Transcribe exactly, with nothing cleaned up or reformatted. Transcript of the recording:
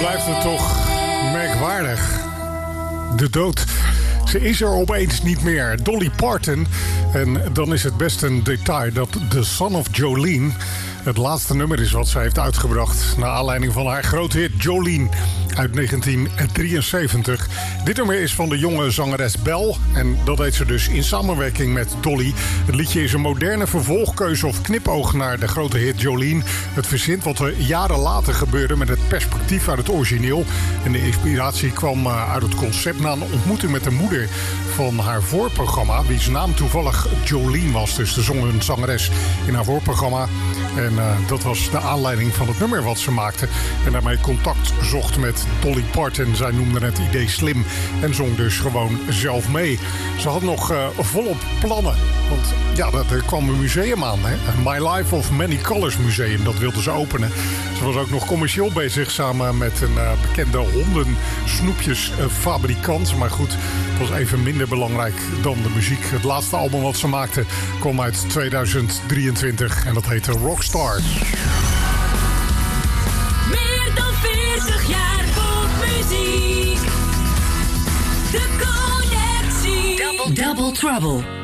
blijft het toch merkwaardig. De dood. Ze is er opeens niet meer. Dolly Parton. En dan is het best een detail dat The Son of Jolene het laatste nummer is wat zij heeft uitgebracht. Naar aanleiding van haar grote hit Jolene uit negentien drieënzeventig. Dit nummer is van de jonge zangeres Belle. En dat deed ze dus in samenwerking met Dolly. Het liedje is een moderne vervolgkeuze of knipoog naar de grote hit Jolene. Het verzint wat er jaren later gebeurde met het perspectief uit het origineel. En de inspiratie kwam uit het concept na een ontmoeting met de moeder van haar voorprogramma, wie's naam toevallig Jolene was. Dus de zong een zangeres in haar voorprogramma. En uh, dat was de aanleiding van het nummer wat ze maakte. En daarmee contact zocht met Dolly Parton. Zij noemde het idee slim en zong dus gewoon zelf mee. Ze had nog uh, volop plannen. Want ja, er kwam een museum aan. Hè? My Life of Many Colors Museum. Dat wilde ze openen. Ze was ook nog commercieel bezig samen met een uh, bekende hondensnoepjesfabrikant. Maar goed, het was even minder belangrijk dan de muziek. Het laatste album wat ze maakte kwam uit tweeduizend drieëntwintig. En dat heette Rockstar. Meer dan veertig jaar popmuziek. De Connectie. Double, double Trouble.